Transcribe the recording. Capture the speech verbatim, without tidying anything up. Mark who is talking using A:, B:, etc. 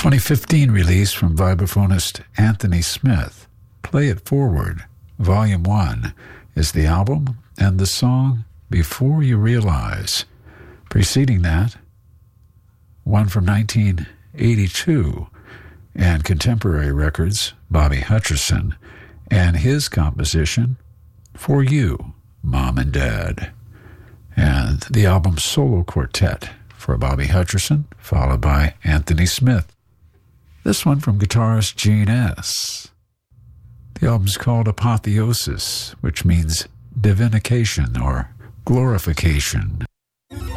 A: twenty fifteen release from vibraphonist Anthony Smith, Play It Forward, Volume one, is the album and the song Before You Realize. Preceding that, one from nineteen eighty-two, and Contemporary Records, Bobby Hutcherson, and his composition, For You, Mom and Dad. And the album Solo Quartet for Bobby Hutcherson, followed by Anthony Smith. This one from guitarist Gene S. The album's called Apotheosis, which means divinication or glorification.